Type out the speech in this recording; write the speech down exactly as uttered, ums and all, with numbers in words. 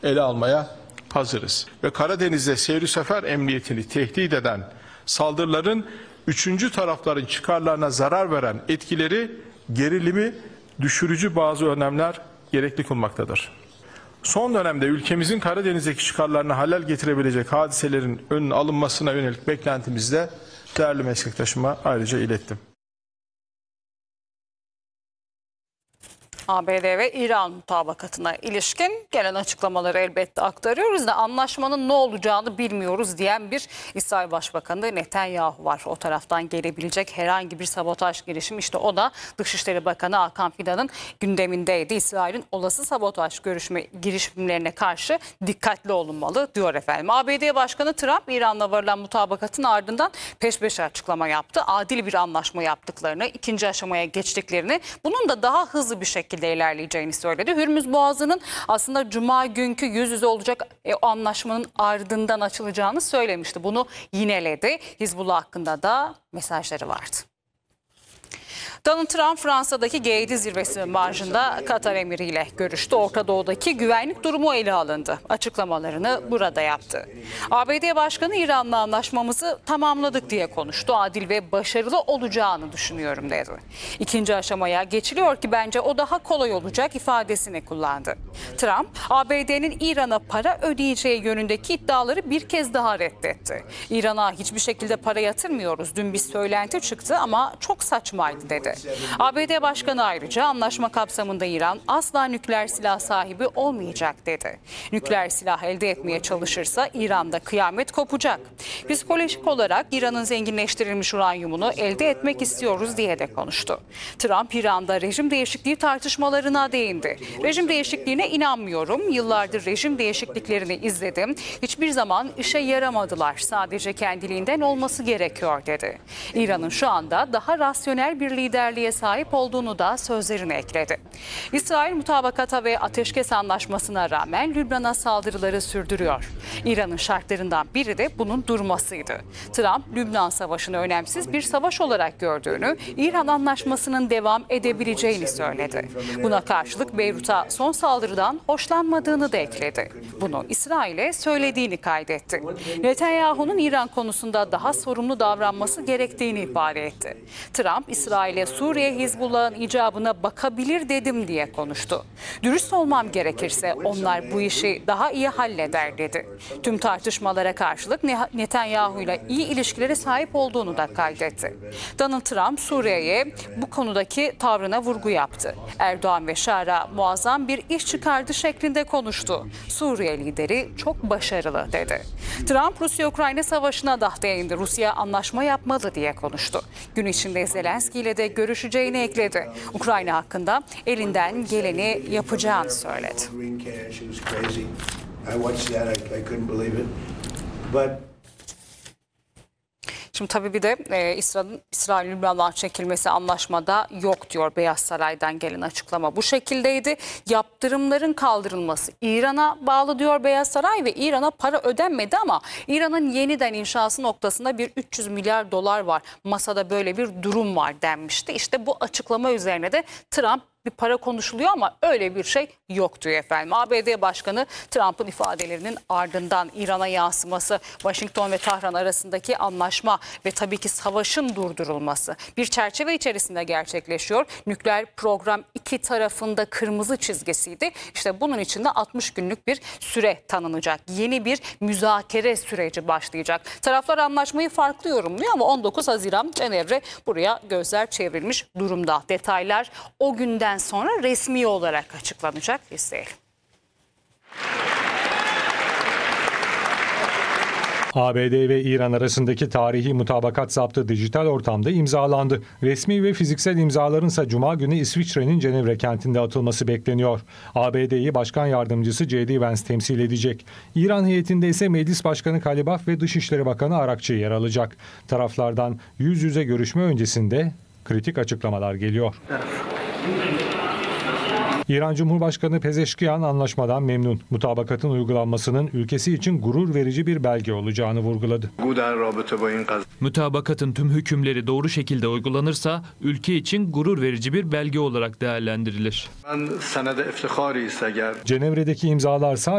ele almaya hazırız. Ve Karadeniz'de seyri sefer emniyetini tehdit eden saldırıların üçüncü tarafların çıkarlarına zarar veren etkileri gerilimi düşürücü bazı önlemler gerekli kılmaktadır. Son dönemde ülkemizin Karadeniz'deki çıkarlarına halel getirebilecek hadiselerin önünün alınmasına yönelik beklentimizi de değerli meslektaşıma ayrıca ilettim. A B D ve İran mutabakatına ilişkin gelen açıklamaları elbette aktarıyoruz da anlaşmanın ne olacağını bilmiyoruz diyen bir İsrail Başbakanı Netanyahu var. O taraftan gelebilecek herhangi bir sabotaj girişimi, işte o da Dışişleri Bakanı Hakan Fidan'ın gündemindeydi. İsrail'in olası sabotaj görüşme girişimlerine karşı dikkatli olunmalı diyor efendim. A B D Başkanı Trump İran'la varılan mutabakatın ardından peş peşe açıklama yaptı. Adil bir anlaşma yaptıklarını, ikinci aşamaya geçtiklerini, bunun da daha hızlı bir şekilde ilerleyeceğini söyledi. Hürmüz Boğazı'nın aslında Cuma günkü yüz yüze olacak e, anlaşmanın ardından açılacağını söylemişti. Bunu yineledi. Hizbullah hakkında da mesajları vardı. Donald Trump Fransa'daki G yedi zirvesi marjında Katar emiriyle görüştü. Orta Doğu'daki güvenlik durumu ele alındı. Açıklamalarını burada yaptı. A B D Başkanı İran'la anlaşmamızı tamamladık diye konuştu. Adil ve başarılı olacağını düşünüyorum dedi. İkinci aşamaya geçiliyor ki bence o daha kolay olacak ifadesini kullandı. Trump, A B D'nin İran'a para ödeyeceği yönündeki iddiaları bir kez daha reddetti. İran'a hiçbir şekilde para yatırmıyoruz. Dün bir söylenti çıktı ama çok saçmaydı dedi. A B D Başkanı ayrıca anlaşma kapsamında İran asla nükleer silah sahibi olmayacak dedi. Nükleer silah elde etmeye çalışırsa İran'da kıyamet kopacak. Psikolojik olarak İran'ın zenginleştirilmiş uranyumunu elde etmek istiyoruz diye de konuştu. Trump İran'da rejim değişikliği tartışmalarına değindi. Rejim değişikliğine inanmıyorum. Yıllardır rejim değişikliklerini izledim. Hiçbir zaman işe yaramadılar. Sadece kendiliğinden olması gerekiyor dedi. İran'ın şu anda daha rasyonel bir lider liderliğe sahip olduğunu da sözlerine ekledi. İsrail mutabakata ve ateşkes anlaşmasına rağmen Lübnan'a saldırıları sürdürüyor. İran'ın şartlarından biri de bunun durmasıydı. Trump, Lübnan Savaşı'nı önemsiz bir savaş olarak gördüğünü, İran anlaşmasının devam edebileceğini söyledi. Buna karşılık Beyrut'a son saldırıdan hoşlanmadığını da ekledi. Bunu İsrail'e söylediğini kaydetti. Netanyahu'nun İran konusunda daha sorumlu davranması gerektiğini ifade etti. Trump, İsrail'e Suriye Hizbullah'ın icabına bakabilir dedim diye konuştu. Dürüst olmam gerekirse onlar bu işi daha iyi halleder dedi. Tüm tartışmalara karşılık Netanyahu ile iyi ilişkilere sahip olduğunu da kaydetti. Donald Trump Suriye'ye bu konudaki tavrına vurgu yaptı. Erdoğan ve Şara muazzam bir iş çıkardı şeklinde konuştu. Suriye lideri çok başarılı dedi. Trump Rusya-Ukrayna savaşına da değindi. Rusya anlaşma yapmalı diye konuştu. Gün içinde Zelenski ile de görüşeceğini ekledi. Ukrayna hakkında elinden geleni yapacağını söyledi. Şimdi tabii bir de e, İsrail'in İsrail Lübnan'dan çekilmesi anlaşmada yok diyor. Beyaz Saray'dan gelen açıklama bu şekildeydi. Yaptırımların kaldırılması İran'a bağlı diyor Beyaz Saray ve İran'a para ödenmedi ama İran'ın yeniden inşası noktasında bir üç yüz milyar dolar var. Masada böyle bir durum var denmişti. İşte bu açıklama üzerine de Trump bir para konuşuluyor ama öyle bir şey yok diyor efendim. A B D Başkanı Trump'ın ifadelerinin ardından İran'a yansıması, Washington ve Tahran arasındaki anlaşma ve tabii ki savaşın durdurulması bir çerçeve içerisinde gerçekleşiyor. Nükleer program iki tarafında kırmızı çizgisiydi. İşte bunun için de altmış günlük bir süre tanınacak. Yeni bir müzakere süreci başlayacak. Taraflar anlaşmayı farklı yorumluyor ama on dokuz Haziran Cenevre buraya gözler çevrilmiş durumda. Detaylar o günden sonra resmi olarak açıklanacak. İzleyelim. A B D ve İran arasındaki tarihi mutabakat zaptı dijital ortamda imzalandı. Resmi ve fiziksel imzaların ise Cuma günü İsviçre'nin Cenevre kentinde atılması bekleniyor. A B D'yi Başkan Yardımcısı J D Vance temsil edecek. İran heyetinde ise Meclis Başkanı Kalibaf ve Dışişleri Bakanı Arakçı yer alacak. Taraflardan yüz yüze görüşme öncesinde kritik açıklamalar geliyor. İran Cumhurbaşkanı Pezeşkiyan anlaşmadan memnun. Mutabakatın uygulanmasının ülkesi için gurur verici bir belge olacağını vurguladı. Mutabakatın tüm hükümleri doğru şekilde uygulanırsa ülke için gurur verici bir belge olarak değerlendirilir. Cenevre'deki imzalar